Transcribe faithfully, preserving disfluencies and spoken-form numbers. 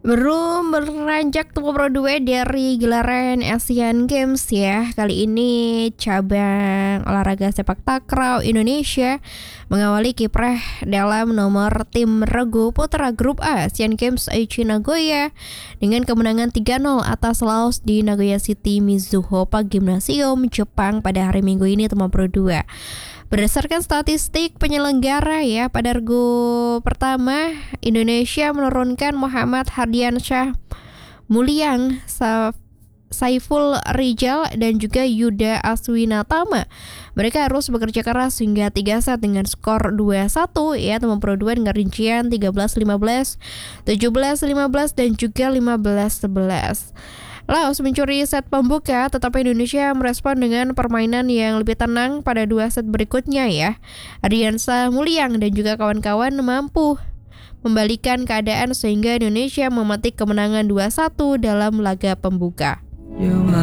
Belum beranjak tuh Pro dua dari gelaran Asian Games ya. Kali ini cabang olahraga sepak takraw Indonesia mengawali kiprah dalam nomor tim regu putra grup A Asian Games Aichi Nagoya dengan kemenangan tiga nol atas Laos di Nagoya City Mizuho Park Gymnasium, Jepang pada hari Minggu ini teman Pro dua. Berdasarkan statistik penyelenggara ya, pada regu pertama Indonesia menurunkan Muhammad Hardiansyah Mulyang, Sa- Saiful Rijal dan juga Yuda Aswinatama. Mereka harus bekerja keras hingga tiga set dengan skor dua satu ya teman Pro dua dengan rincian tiga belas lima belas, tujuh belas lima belas dan juga lima belas sebelas. Laos mencuri set pembuka, tetapi Indonesia merespon dengan permainan yang lebih tenang pada dua set berikutnya ya. Ardiansyah Mulyang dan juga kawan-kawan mampu membalikan keadaan sehingga Indonesia memetik kemenangan dua satu dalam laga pembuka.